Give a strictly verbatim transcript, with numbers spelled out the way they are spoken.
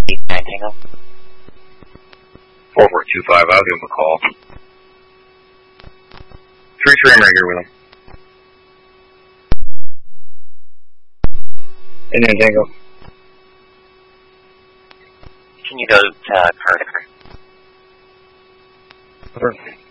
nine Tango. four four two five, I'll give him a call. three three, I'm right here with him. Indian Tango. Can you go to uh, Carter? Perfect.